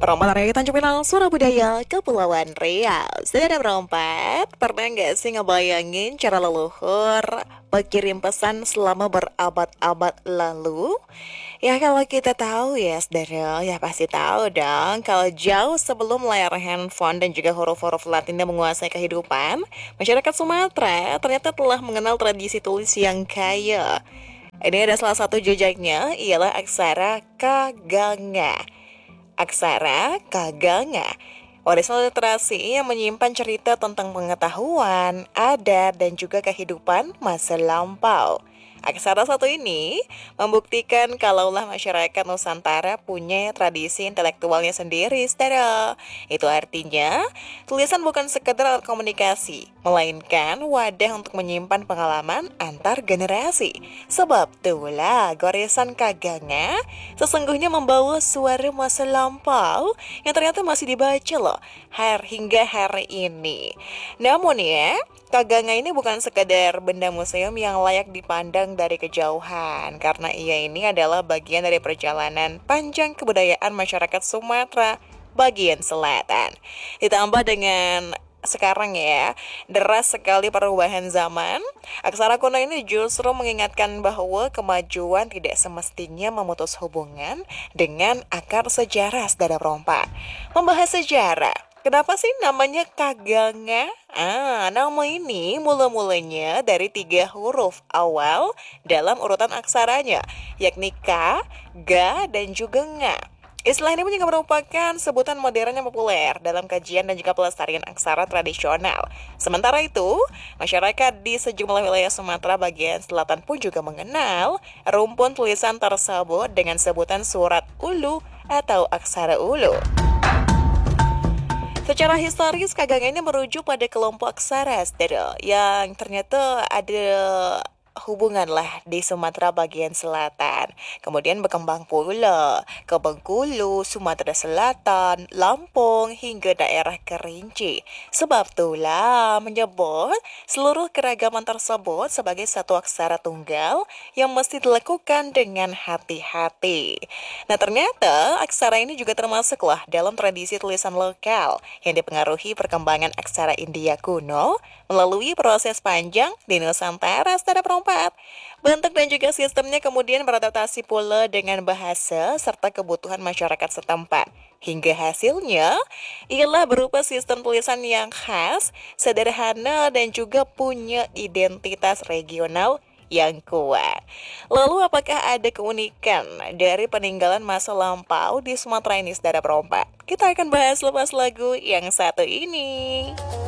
Perompak dari Tanjung Pinang, Suara Budaya, Kepulauan Riau. Saudara perompak, pernah nggak sih ngebayangin cara leluhur berkirim pesan selama berabad-abad lalu? Ya kalau kita tahu ya saudara, ya pasti tahu dong kalau jauh sebelum layar handphone dan juga huruf-huruf Latinnya menguasai kehidupan, masyarakat Sumatera ternyata telah mengenal tradisi tulis yang kaya. Ini ada salah satu jejaknya, ialah aksara Kaganga. Aksara Kaganga, warisan literasi yang menyimpan cerita tentang pengetahuan, adat, dan juga kehidupan masa lampau. Aksara satu ini membuktikan kalaulah masyarakat Nusantara punya tradisi intelektualnya sendiri, saudara. Itu artinya, tulisan bukan sekedar alat komunikasi, melainkan wadah untuk menyimpan pengalaman antar generasi. Sebab itulah goresan Kaganga sesungguhnya membawa suara masa lampau yang ternyata masih dibaca loh hingga hari ini. Namun ya, Kaganga ini bukan sekedar benda museum yang layak dipandang dari kejauhan, karena ia ini adalah bagian dari perjalanan panjang kebudayaan masyarakat Sumatera bagian selatan. Ditambah dengan sekarang ya, deras sekali perubahan zaman. Aksara kuno ini justru mengingatkan bahwa kemajuan tidak semestinya memutus hubungan dengan akar sejarah, saudara perompak. Membahas sejarah, kenapa sih namanya Kaganga? Nama ini mula-mulanya dari 3 huruf awal dalam urutan aksaranya, yakni K, Ga, dan juga Nga. Istilah ini juga merupakan sebutan modern yang populer dalam kajian dan juga pelestarian aksara tradisional. Sementara itu, masyarakat di sejumlah wilayah Sumatera bagian selatan pun juga mengenal rumpun tulisan tersebut dengan sebutan surat ulu atau aksara ulu. Secara historis, Kaganga ini merujuk pada kelompok aksara yang ternyata ada hubungan lah di Sumatera bagian selatan. Kemudian berkembang pula ke Bengkulu, Sumatera Selatan, Lampung, hingga daerah Kerinci. Sebab itulah menyebut seluruh keragaman tersebut sebagai satu aksara tunggal yang mesti dilakukan dengan hati-hati. Nah ternyata aksara ini juga termasuklah dalam tradisi tulisan lokal yang dipengaruhi perkembangan aksara India kuno melalui proses panjang di Nusantara, secara perompak. Bentuk dan juga sistemnya kemudian beradaptasi pula dengan bahasa serta kebutuhan masyarakat setempat. Hingga hasilnya ialah berupa sistem tulisan yang khas, sederhana, dan juga punya identitas regional yang kuat. Lalu apakah ada keunikan dari peninggalan masa lampau di Sumatera ini, saudara perompak? Kita akan bahas lepas lagu yang satu ini.